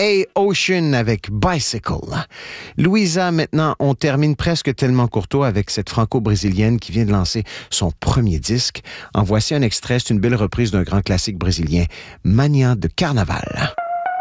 A Ocean avec Bicycle. Louisa, maintenant, on termine presque tellement courtois avec cette franco-brésilienne qui vient de lancer son premier disque. En voici un extrait, c'est une belle reprise d'un grand classique brésilien, Mania de Carnaval.